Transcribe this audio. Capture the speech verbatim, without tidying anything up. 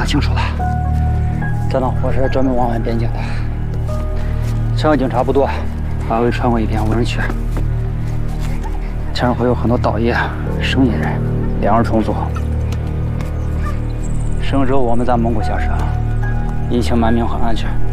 清楚了，这趟火车专门往返边境的，乘警差不多还会穿过一片无人区，前面会有很多倒爷、生意人，两人重组。升之后我们在蒙古下车，一清满明很安全。